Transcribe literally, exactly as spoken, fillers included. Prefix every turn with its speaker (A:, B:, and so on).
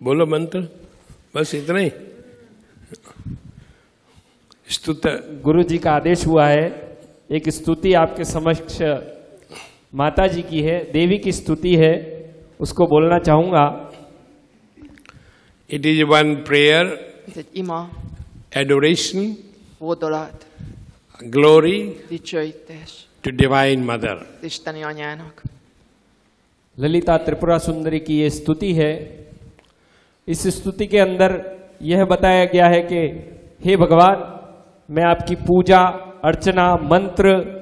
A: बोलो मंत्र, बस इतना ही। स्तुत
B: गुरु जी का आदेश हुआ है, एक स्तुति आपके समक्ष माता जी की है, देवी की स्तुति है, उसको बोलना चाहूंगा।
A: It is one prayer,
C: Ez egy ima,
A: adoration,
C: hódolat,
A: glory
C: dicsőítés
A: to Divine Mother.
C: az Isteni Anyának.
B: Lalita Tripura Sundari की ये स्तुति है। इस स्तुति के अंदर यह बताया गया है कि हे भगवान, मैं आपकी पूजा अर्चना मंत्र